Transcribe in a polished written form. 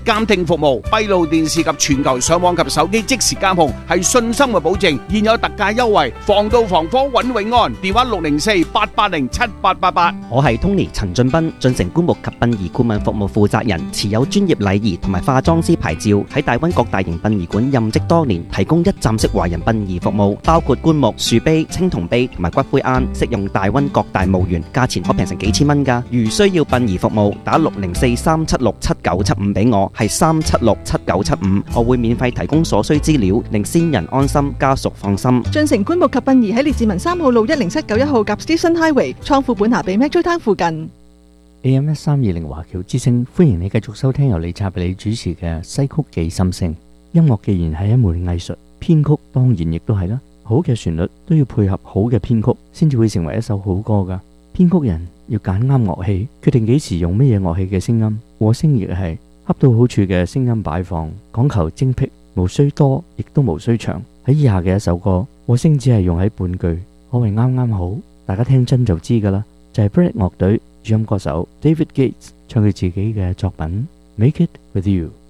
監聽服務、閉路電視及全球上網及手機即時監控係信心嘅保證。現有特價優惠，防盜防火穩永安。電話604-880-7888。 我係 Tony 陳俊斌，進城棺木及殯儀顧問服務負責人，持有專業禮儀同埋化妝師牌照，喺大溫各大型殯儀館任職多年，提供一站式華人殯儀服務，包括棺木、樹碑、青銅碑同埋骨灰龕，適用大溫各大墓園，價錢可平成幾千蚊㗎。如需要殯儀服務，打604-376-7975俾我，係376-7975，我會免費提供所需資料，令先人安心，家屬放心。 進城棺木及殯儀喺列治文3號路10791號夾 Station Highway，倉庫本拿比 Metro Town 附近。 AM1320 華僑之聲，歡迎你繼續收聽由李察為你主持嘅西曲記心聲。音樂既然係一門藝術，編曲當然亦都係啦。好嘅旋律都要配合好嘅編曲，先至會成為一首好歌噶。編曲人要揀啱樂器，決定幾時用乜嘢樂器嘅聲音，和聲亦係恰到好處嘅聲音擺放，講求精闢，無需多，亦都無需長。喺以下嘅一首歌，和聲只係用喺半句，可謂啱啱好，大家聽真就知噶啦。就係 Brett 樂隊主音歌手 David Gates 唱佢自己嘅作品《Make It With You》。